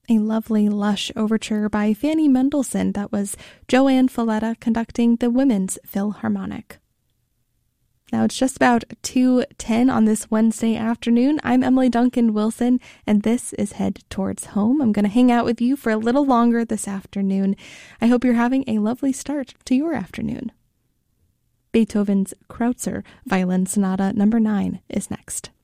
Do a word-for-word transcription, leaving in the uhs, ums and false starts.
a lovely, lush overture by Fanny Mendelssohn that was Joanne Falletta conducting the Women's Philharmonic. Now it's just about two ten on this Wednesday afternoon. I'm Emily Duncan Wilson, and this is Head Towards Home. I'm going to hang out with you for a little longer this afternoon. I hope you're having a lovely start to your afternoon. Beethoven's Kreutzer Violin Sonata number nine is next.